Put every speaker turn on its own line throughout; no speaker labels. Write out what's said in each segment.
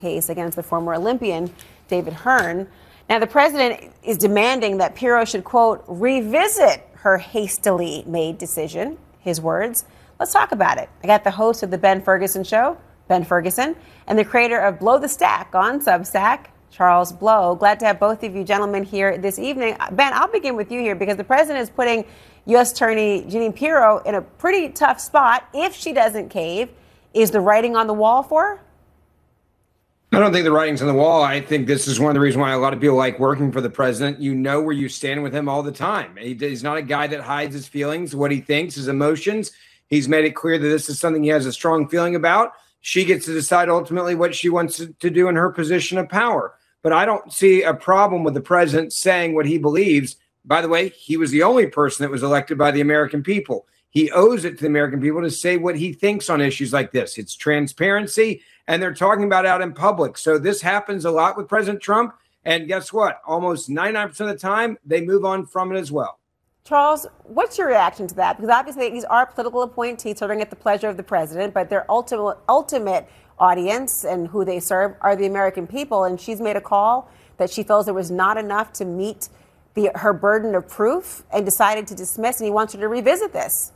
case against the former Olympian David Hearn. Now, the president is demanding that Pirro should, quote, revisit her hastily made decision, his words. Let's talk about it. I got the host of the Ben Ferguson Show, Ben Ferguson, and the creator of Blow the Stack on Substack, Charles Blow. Glad to have both of you gentlemen here this evening. Ben, I'll begin with you here because the president is putting U.S. Attorney Jeanine Pirro in a pretty tough spot. If she doesn't cave, is the writing on the wall for her?
I don't think the writing's on the wall. I think this is one of the reasons why a lot of people like working for the president. You know where you stand with him all the time. He's not a guy that hides his feelings, what he thinks, his emotions. He's made it clear that this is something he has a strong feeling about. She gets to decide ultimately what she wants to do in her position of power. But I don't see a problem with the president saying what he believes. By the way, he was the only person that was elected by the American people. He owes it to the American people to say what he thinks on issues like this. It's transparency, and they're talking about it out in public. So this happens a lot with President Trump. And guess what? Almost 99% of the time, they move on from it as well.
Charles, what's your reaction to that? Because obviously these are political appointees serving at the pleasure of the president, but their ultimate audience and who they serve are the American people. And she's made a call that she feels there was not enough to meet her burden of proof and decided to dismiss, and he wants her to revisit this.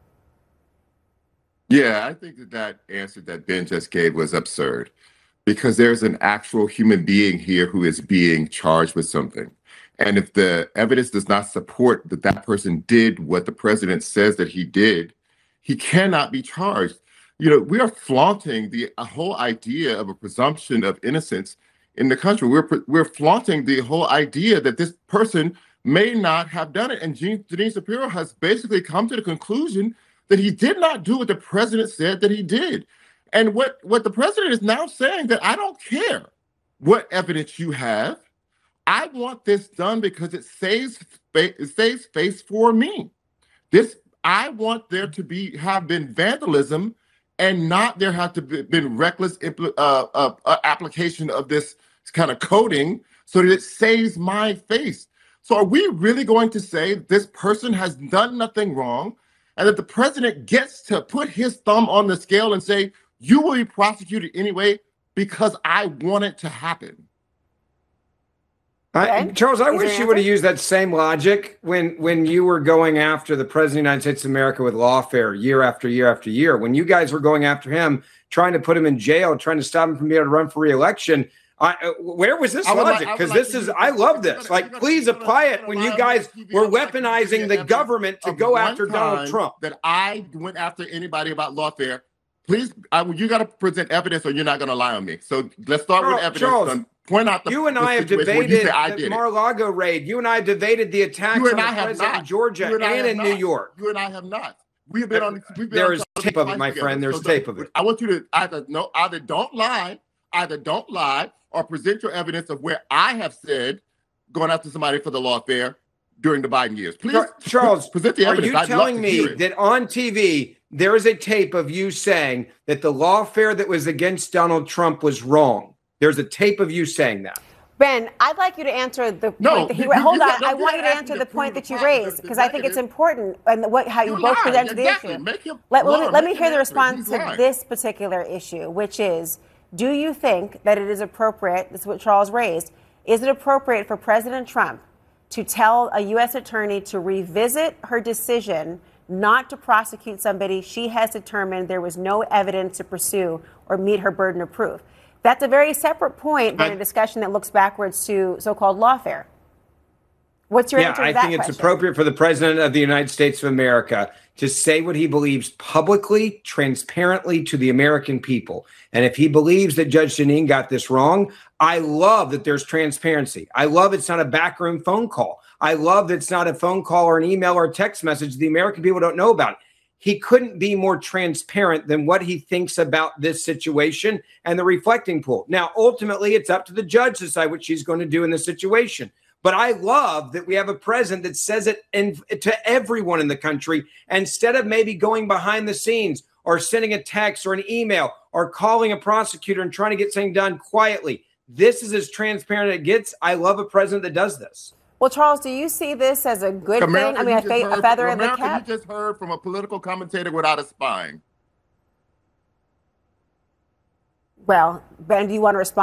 Yeah, I think that answer that Ben just gave was absurd because there's an actual human being here who is being charged with something. And if the evidence does not support that that person did what the president says that he did, he cannot be charged. You know, we are flaunting the whole idea of a presumption of innocence in the country. We're flaunting the whole idea that this person may not have done it. And Jeanine Pirro has basically come to the conclusion that he did not do what the president said that he did. And what the president is now saying that I don't care what evidence you have. I want this done because it saves face for me. I want there to have been vandalism and not there have to been reckless application of this kind of coding so that it saves my face. So are we really going to say this person has done nothing wrong and that the president gets to put his thumb on the scale and say, you will be prosecuted anyway because I want it to happen?
Charles, I wish you would have used that same logic when you were going after the president of the United States of America with lawfare year after year after year. When you guys were going after him, trying to put him in jail, trying to stop him from being able to run for re-election, where was this logic? Because I love this. Please apply it when you guys were weaponizing the government to go after Donald Trump.
That I went after anybody about lawfare. Please, you got to present evidence or you're not going to lie on me. So let's start with evidence.
Charles,
point out
you and I have debated the Mar-a-lago raid. You and I debated the attacks on the president in Georgia and in New York.
You and I have not. We've been on.
There is tape of it, my friend. There's tape of it.
I want you to either don't lie, or present your evidence of where I have said going after somebody for the lawfare during the Biden years. Please,
Charles,
present the evidence.
Are you telling me that on TV there is a tape of you saying that the lawfare that was against Donald Trump was wrong? There's a tape of you saying that.
Ben, I'd like you to answer the point that hold on. I want you to answer the point that you raised because I think it's important and how you both presented the issue. Let me hear the response to this particular issue, which is, do you think that it is appropriate, this is what Charles raised, is it appropriate for President Trump to tell a U.S. attorney to revisit her decision not to prosecute somebody she has determined there was no evidence to pursue or meet her burden of proof? That's a very separate point than a discussion that looks backwards to so-called lawfare. What's your answer to that question?
I think it's appropriate for the president of the United States of America to say what he believes publicly, transparently to the American people. And if he believes that Judge Jeanine got this wrong, I love that there's transparency. I love it's not a backroom phone call. I love that it's not a phone call or an email or a text message the American people don't know about. He couldn't be more transparent than what he thinks about this situation and the reflecting pool. Now, ultimately, it's up to the judge to decide what she's going to do in this situation. But I love that we have a president that says it to everyone in the country, instead of maybe going behind the scenes or sending a text or an email or calling a prosecutor and trying to get something done quietly. This is as transparent as it gets. I love a president that does this.
Well, Charles, do you see this as a good thing? I mean, a feather in the cap?
You just heard from a political commentator without a spine.
Well, Ben, do you want to respond?